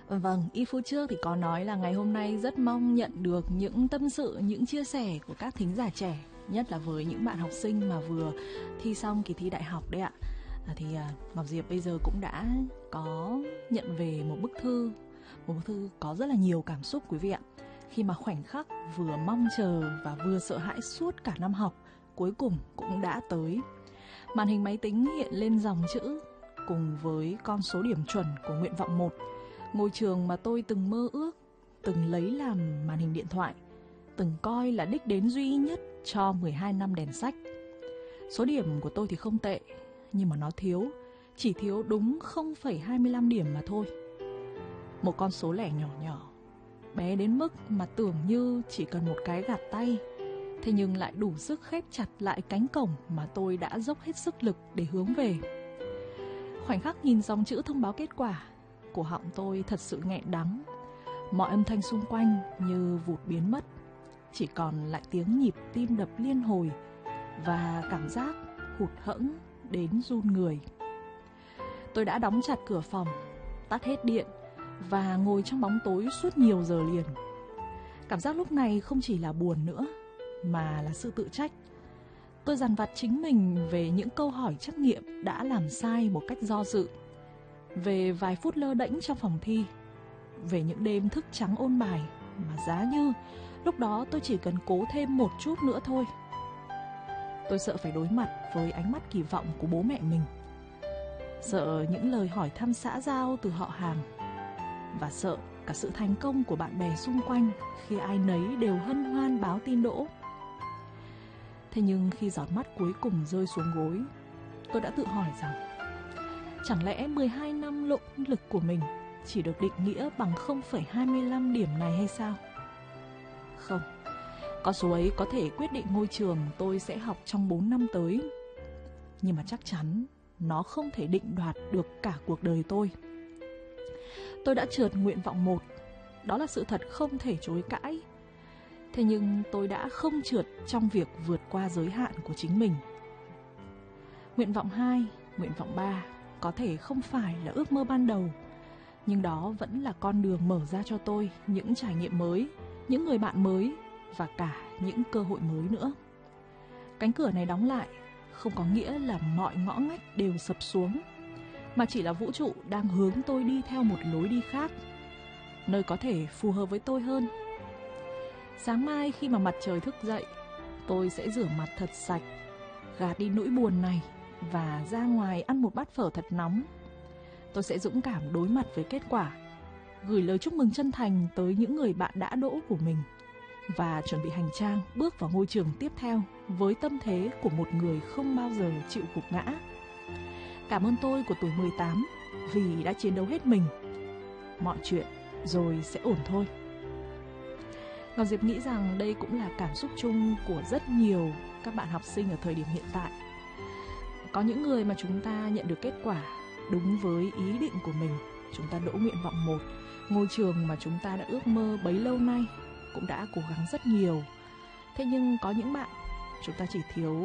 Vâng, ít phút trước thì có nói là ngày hôm nay rất mong nhận được những tâm sự, những chia sẻ của các thính giả trẻ, nhất là với những bạn học sinh mà vừa thi xong kỳ thi đại học đấy ạ. Ngọc Diệp bây giờ cũng đã có nhận về một bức thư có rất là nhiều cảm xúc quý vị ạ. Khi mà khoảnh khắc vừa mong chờ và vừa sợ hãi suốt cả năm học cuối cùng cũng đã tới. Màn hình máy tính hiện lên dòng chữ cùng với con số điểm chuẩn của nguyện vọng 1, ngôi trường mà tôi từng mơ ước, từng lấy làm màn hình điện thoại, từng coi là đích đến duy nhất cho 12 năm đèn sách. Số điểm của tôi thì không tệ, nhưng mà nó chỉ thiếu đúng 0,25 điểm mà thôi. Một con số lẻ nhỏ nhỏ, bé đến mức mà tưởng như chỉ cần một cái gạt tay, thế nhưng lại đủ sức khép chặt lại cánh cổng mà tôi đã dốc hết sức lực để hướng về. Khoảnh khắc nhìn dòng chữ thông báo kết quả, cổ họng tôi thật sự nghẹn đắng. Mọi âm thanh xung quanh như vụt biến mất, chỉ còn lại tiếng nhịp tim đập liên hồi và cảm giác hụt hẫng đến run người. Tôi đã đóng chặt cửa phòng, tắt hết điện và ngồi trong bóng tối suốt nhiều giờ liền. Cảm giác lúc này không chỉ là buồn nữa, mà là sự tự trách. Tôi dằn vặt chính mình về những câu hỏi trắc nghiệm đã làm sai một cách do dự, về vài phút lơ đễnh trong phòng thi, về những đêm thức trắng ôn bài mà giá như lúc đó tôi chỉ cần cố thêm một chút nữa thôi. Tôi sợ phải đối mặt với ánh mắt kỳ vọng của bố mẹ mình, sợ những lời hỏi thăm xã giao từ họ hàng, và sợ cả sự thành công của bạn bè xung quanh khi ai nấy đều hân hoan báo tin đỗ. Thế nhưng khi giọt mắt cuối cùng rơi xuống gối, tôi đã tự hỏi rằng chẳng lẽ 12 năm nỗ lực của mình chỉ được định nghĩa bằng 0,25 điểm này hay sao? Không, con số ấy có thể quyết định ngôi trường tôi sẽ học trong 4 năm tới, nhưng mà chắc chắn nó không thể định đoạt được cả cuộc đời tôi. Tôi đã trượt nguyện vọng 1, đó là sự thật không thể chối cãi. Thế nhưng tôi đã không trượt trong việc vượt qua giới hạn của chính mình. Nguyện vọng 2, nguyện vọng 3 có thể không phải là ước mơ ban đầu, nhưng đó vẫn là con đường mở ra cho tôi những trải nghiệm mới, những người bạn mới và cả những cơ hội mới nữa. Cánh cửa này đóng lại không có nghĩa là mọi ngõ ngách đều sập xuống, mà chỉ là vũ trụ đang hướng tôi đi theo một lối đi khác, nơi có thể phù hợp với tôi hơn. Sáng mai khi mà mặt trời thức dậy, tôi sẽ rửa mặt thật sạch, gạt đi nỗi buồn này và ra ngoài ăn một bát phở thật nóng. Tôi sẽ dũng cảm đối mặt với kết quả, gửi lời chúc mừng chân thành tới những người bạn đã đỗ của mình và chuẩn bị hành trang bước vào ngôi trường tiếp theo với tâm thế của một người không bao giờ chịu gục ngã. Cảm ơn tôi của tuổi 18 vì đã chiến đấu hết mình. Mọi chuyện rồi sẽ ổn thôi. Ngọc Diệp nghĩ rằng đây cũng là cảm xúc chung của rất nhiều các bạn học sinh ở thời điểm hiện tại. Có những người mà chúng ta nhận được kết quả đúng với ý định của mình. Chúng ta đỗ nguyện vọng 1, ngôi trường mà chúng ta đã ước mơ bấy lâu nay, cũng đã cố gắng rất nhiều. Thế nhưng có những bạn, chúng ta chỉ thiếu